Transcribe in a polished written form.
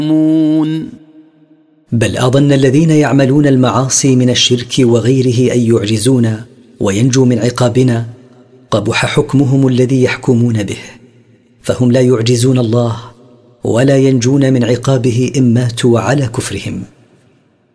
بل أظن الذين يعملون المعاصي من الشرك وغيره أن يعجزونا وينجوا من عقابنا قبح حكمهم الذي يحكمون به، فهم لا يعجزون الله ولا ينجون من عقابه إن ماتوا على كفرهم.